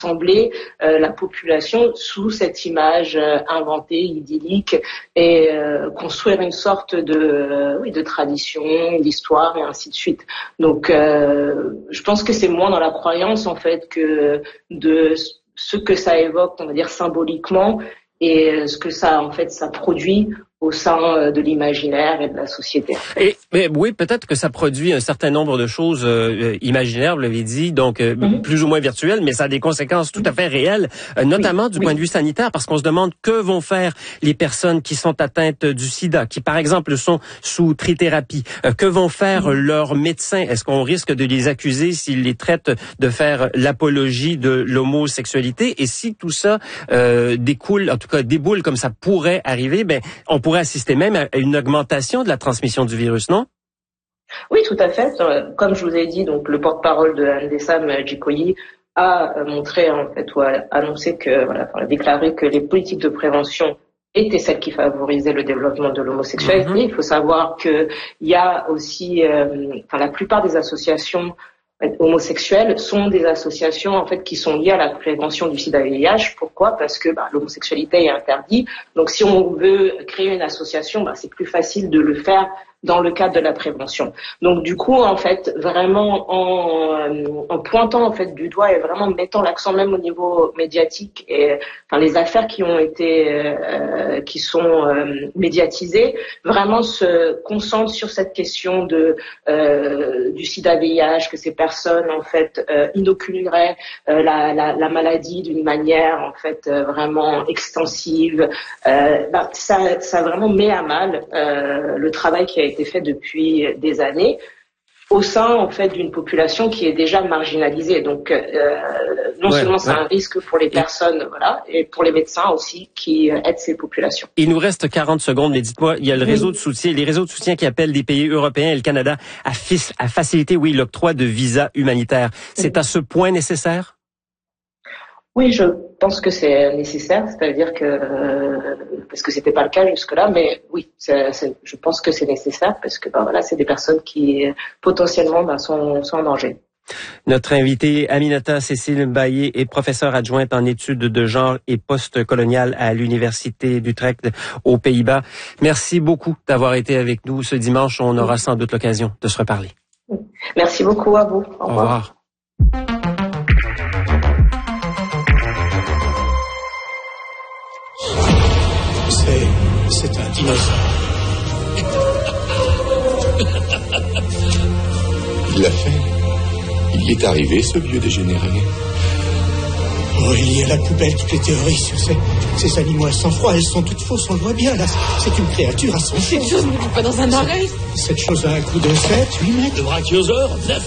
rassembler la population sous cette image inventée, idyllique, et construire une sorte de tradition, d'histoire et ainsi de suite. Donc, je pense que c'est moins dans la croyance en fait que de ce que ça évoque, on va dire symboliquement, et ce que ça en fait ça produit au sein de l'imaginaire et de la société. Mais oui, peut-être que ça produit un certain nombre de choses imaginaires, vous l'avez dit, donc plus ou moins virtuelles, mais ça a des conséquences tout à fait réelles, notamment du point de vue sanitaire, parce qu'on se demande que vont faire les personnes qui sont atteintes du sida, qui par exemple sont sous trithérapie, que vont faire leurs médecins. Est-ce qu'on risque de les accuser s'ils les traitent de faire l'apologie de l'homosexualité? Et si tout ça découle, en tout cas déboule comme ça pourrait arriver, ben on pourrait assister même à une augmentation de la transmission du virus, non? Oui, tout à fait. Comme je vous ai dit, donc le porte-parole de Ndessam Djikoyi a montré en fait ou a annoncé que a déclaré que les politiques de prévention étaient celles qui favorisaient le développement de l'homosexualité. Il faut savoir que il y a aussi la plupart des associations homosexuelles sont des associations en fait qui sont liées à la prévention du sida et VIH. Pourquoi? Parce que l'homosexualité est interdite. Donc si on veut créer une association, c'est plus facile de le faire dans le cadre de la prévention. Donc du coup en fait vraiment en pointant en fait du doigt et vraiment mettant l'accent même au niveau médiatique et les affaires qui ont été qui sont médiatisées vraiment se concentrent sur cette question de du sida VIH, que ces personnes en fait inoculeraient la maladie d'une manière en fait vraiment extensive. Ça vraiment met à mal le travail qui a été fait depuis des années au sein en fait d'une population qui est déjà marginalisée. Donc non seulement c'est un risque pour les personnes, et pour les médecins aussi qui aident ces populations. Il nous reste 40 secondes, mais dites-moi, il y a le réseau de soutien, les réseaux de soutien qui appellent des pays européens et le Canada à faciliter, l'octroi de visas humanitaires. C'est à ce point nécessaire? Oui, je pense que c'est nécessaire, c'est-à-dire que parce que c'était pas le cas jusque-là, mais oui, je pense que c'est nécessaire parce que c'est des personnes qui potentiellement sont en danger. Notre invitée Aminata Cécile Mbaye est professeure adjointe en études de genre et post-colonial à l'Université d'Utrecht aux Pays-Bas. Merci beaucoup d'avoir été avec nous ce dimanche. On aura sans doute l'occasion de se reparler. Merci beaucoup à vous. Au revoir. C'est un dinosaure. Il l'a fait. Il y est arrivé, ce vieux dégénéré. Oh, il y a la poubelle, toutes les théories sur ces animaux à sang-froid. Elles sont toutes fausses, on le voit bien, là. C'est une créature à sang froid. Cette chose ne vit pas dans un oreille. Cette chose a un coup de 7, 8 mètres. Le brachiosaure, 9.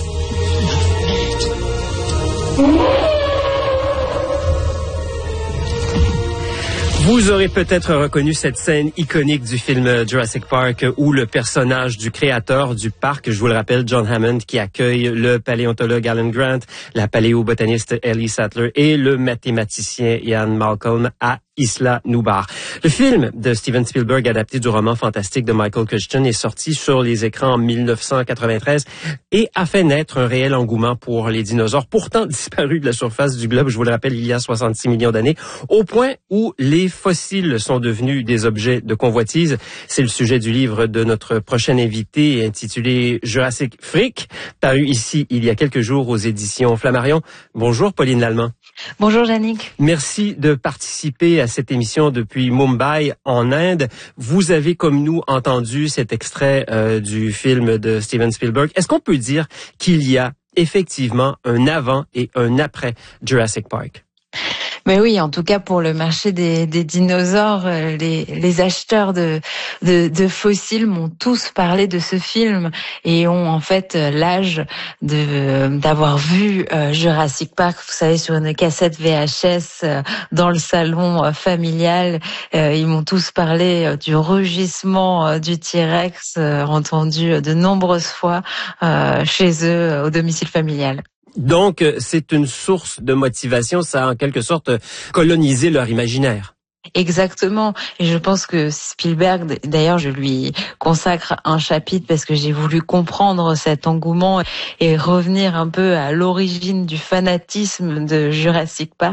Vous aurez peut-être reconnu cette scène iconique du film Jurassic Park où le personnage du créateur du parc, je vous le rappelle, John Hammond, qui accueille le paléontologue Alan Grant, la paléobotaniste Ellie Sattler et le mathématicien Ian Malcolm à Isla Nublar. Le film de Steven Spielberg, adapté du roman fantastique de Michael Crichton, est sorti sur les écrans en 1993 et a fait naître un réel engouement pour les dinosaures, pourtant disparus de la surface du globe, je vous le rappelle, il y a 66 millions d'années, au point où les fossiles sont devenus des objets de convoitise. C'est le sujet du livre de notre prochaine invitée, intitulé Jurassic Freak, paru ici il y a quelques jours aux éditions Flammarion. Bonjour Pauline Lallemand. Bonjour Yannick. Merci de participer à cette émission depuis Mumbai, en Inde. Vous avez, comme nous, entendu cet extrait du film de Steven Spielberg. Est-ce qu'on peut dire qu'il y a effectivement un avant et un après Jurassic Park? Mais oui, en tout cas pour le marché des dinosaures, les acheteurs de fossiles m'ont tous parlé de ce film et ont en fait l'âge d'avoir vu Jurassic Park, vous savez, sur une cassette VHS dans le salon familial. Ils m'ont tous parlé du rugissement du T-Rex entendu de nombreuses fois chez eux au domicile familial. Donc, c'est une source de motivation, ça a en quelque sorte colonisé leur imaginaire. Exactement. Et je pense que Spielberg, d'ailleurs, je lui consacre un chapitre parce que j'ai voulu comprendre cet engouement et revenir un peu à l'origine du fanatisme de Jurassic Park.